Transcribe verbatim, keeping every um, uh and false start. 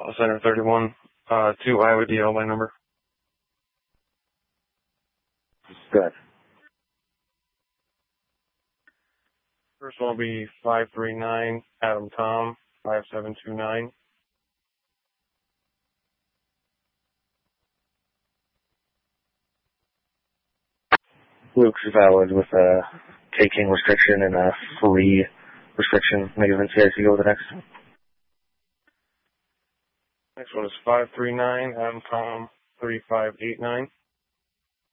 Center thirty-one, uh, two Iowa D L by number. Good. First one will be five three nine, Adam Tom, five seven two nine. Luke's valid with a taking restriction and a free restriction. Negative N C I C. Go to the next. Next one is five three nine, Adam Tom, three five eight nine.